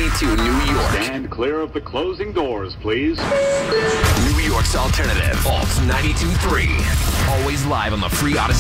62 New York. Stand clear of the closing doors, please. New York's alternative. Alt 92.3. Always live on the free Odyssey.